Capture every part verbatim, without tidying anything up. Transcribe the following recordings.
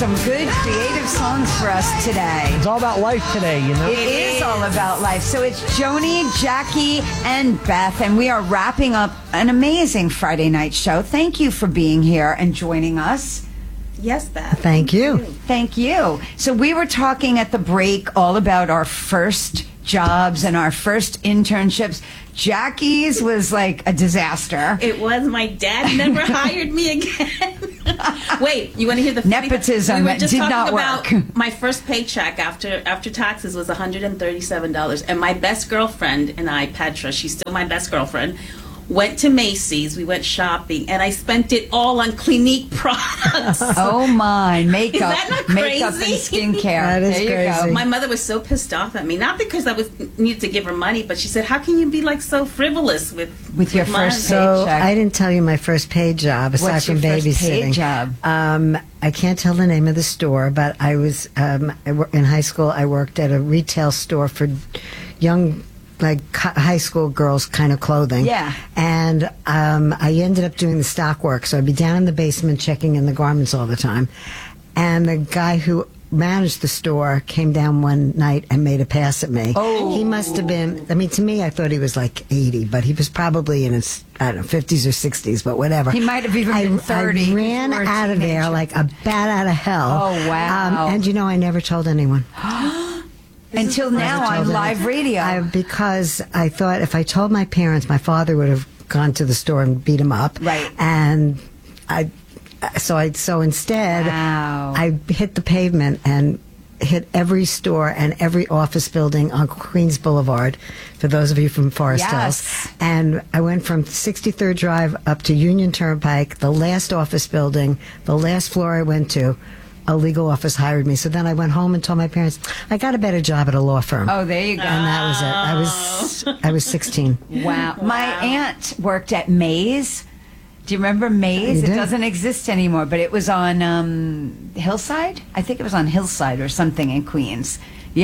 some good creative songs for us today. It's all about life today, you know? It is all about life. So it's Joni, Jackie, and Beth, and we are wrapping up an amazing Friday night show. Thank you for being here and joining us. Yes, Beth. Thank you. Thank you. So we were talking at the break all about our first jobs and our first internships. Jackie's was like a disaster. It was. My dad never hired me again. Wait, you want to hear the funny nepotism we were that just did talking not about work. My first paycheck after after taxes was one hundred thirty-seven dollars, and my best girlfriend and I, Petra, she's still my best girlfriend, went to Macy's. We went shopping, and I spent it all on Clinique products. Oh my, makeup, Is that not makeup and crazy? skincare. That is there you crazy. go. My mother was so pissed off at me, not because I was needed to give her money, but she said, "How can you be like so frivolous with With your money?" first So paycheck. I didn't tell you my first paid job aside What's from your first babysitting. paid job? Um, I can't tell the name of the store, but I was um, I wor- in high school. I worked at a retail store for young, like hi- high school girls, kind of clothing. Yeah. And um, I ended up doing the stock work, so I'd be down in the basement checking in the garments all the time. And the guy who managed the store came down one night and made a pass at me. Oh. He must have been, I mean, to me, I thought he was like eighty, but he was probably in his, I don't know, fifties or sixties, but whatever. He might have even I, been thirty. I ran You were a out of there teenager. like a bat out of hell. Oh, wow. Um, and you know, I never told anyone. Until now Never on told live anyone. radio. I, because I thought if I told my parents, my father would have gone to the store and beat him up. Right. And I, so I, so instead, Wow. I hit the pavement and hit every store and every office building on Queens Boulevard, for those of you from Forest Yes. Hills. And I went from sixty-third Drive up to Union Turnpike, the last office building, the last floor I went to, a legal office hired me. So then I went home and told my parents, I got a better job at a law firm. Oh, there you go. And that was it. I was I was sixteen. Wow. My aunt worked at Maze. Do you remember Maze? You It do. doesn't exist anymore, but it was on um, Hillside. I think it was on Hillside or something in Queens.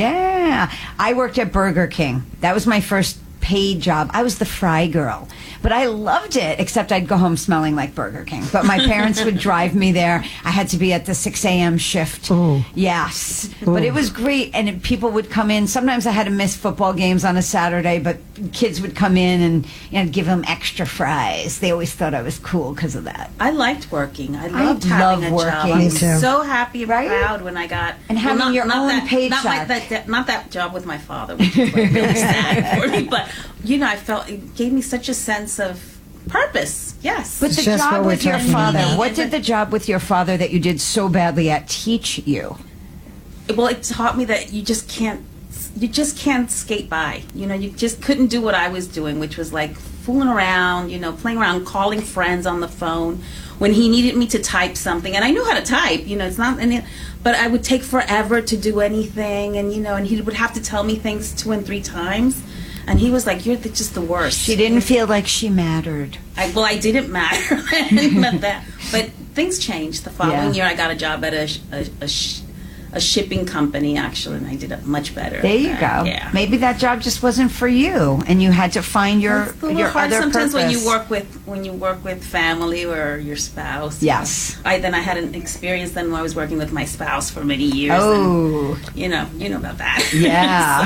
Yeah. I worked at Burger King. That was my first paid job. I was the fry girl. But I loved it, except I'd go home smelling like Burger King. But my parents would drive me there. I had to be at the six a.m. shift. Ooh. Yes. But it was great. And it, people would come in. Sometimes I had to miss football games on a Saturday, but kids would come in and you know, give them extra fries. They always thought I was cool because of that. I liked working. I loved love having a working. job. Me I was too. so happy and Right? proud when I got And having your own that, paycheck. Not, my, that, that, not that job with my father, which was like really sad for me. But you know, I felt it gave me such a sense of purpose. Yes, But It's the just job what we're with your talking father, about. what did the job with your father that you did so badly at teach you? well, it taught me that you just can't, you just can't skate by. You know, you just couldn't do what I was doing, which was like fooling around. You know, playing around, calling friends on the phone when he needed me to type something, and I knew how to type. You know, it's not any. But I would take forever to do anything, and you know, and he would have to tell me things two and three times, and he was like, "You're the, just the worst." She didn't feel like she mattered. I, well, I didn't matter, but that. But things changed. The following Yeah. year, I got a job at a sh- a, a, sh- a shipping company, actually, and I did it much better. There you at go. that. Yeah. Maybe that job just wasn't for you, and you had to find your It's a little your hard other sometimes purpose. when you work with when you work with family or your spouse. Yes. I then I had an experience then when I was working with my spouse for many years. Oh, and, you know, you know about that. yeah.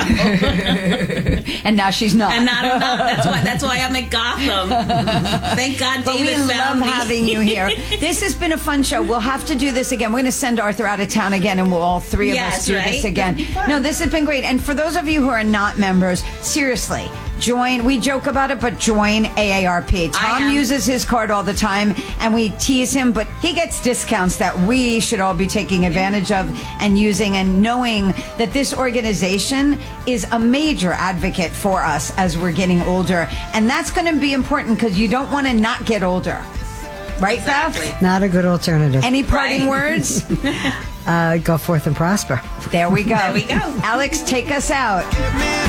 So- And now she's not. and I don't know. That's why. That's why I'm at Gotham. Thank God But David we found love me. having you here. This has been a fun show. We'll have to do this again. We're going to send Arthur out of town again, and we'll all three of Yes, us do right? this again. That'd be fun. No, this has been great. And for those of you who are not members, seriously, join. We joke about it, but join A A R P. Tom am. uses his card all the time, and we tease him, but he gets discounts that we should all be taking advantage of and using, and knowing that this organization is a major advocate for us as we're getting older. And that's going to be important because you don't want to not get older. Right, Exactly. Beth? Not a good alternative. Any parting Right. words? Uh, go forth and prosper. There we go. There we go. Alex, take us out.